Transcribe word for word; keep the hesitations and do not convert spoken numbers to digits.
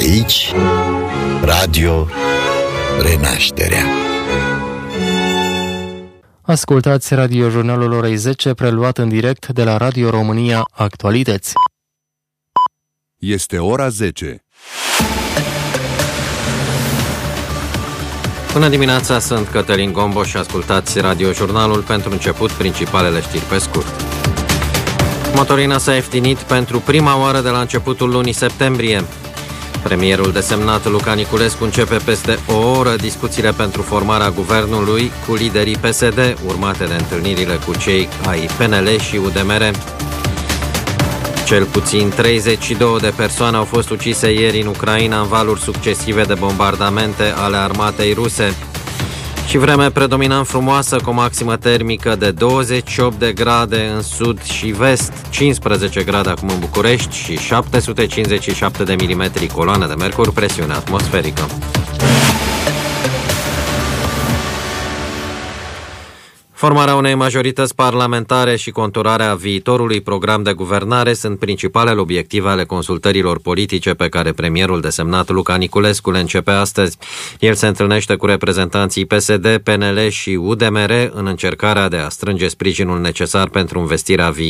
Aici, Radio Renașterea. Ascultați radiojurnalul orei zece, preluat în direct de la Radio România Actualități. Este ora zece. Bună dimineața, sunt Cătălin Gombo și ascultați radiojurnalul. Pentru început, principalele știri pe scurt. Motorina s-a ieftinit pentru prima oară de la începutul lunii septembrie. Premierul desemnat Luca Niculescu începe peste o oră discuțiile pentru formarea guvernului cu liderii P S D, urmate de întâlnirile cu cei ai P N L și U D M R. Cel puțin treizeci și două de persoane au fost ucise ieri în Ucraina în valuri succesive de bombardamente ale armatei ruse. Și vreme predominant frumoasă, cu o maximă termică de douăzeci și opt de grade în sud și vest, cincisprezece grade acum în București și șapte sute cincizeci și șapte de milimetri coloană de mercur, presiune atmosferică. Formarea unei majorități parlamentare și conturarea viitorului program de guvernare sunt principalele obiective ale consultărilor politice pe care premierul desemnat Luca Niculescu le începe astăzi. El se întâlnește cu reprezentanții P S D, P N L și U D M R în încercarea de a strânge sprijinul necesar pentru învestirea viitoare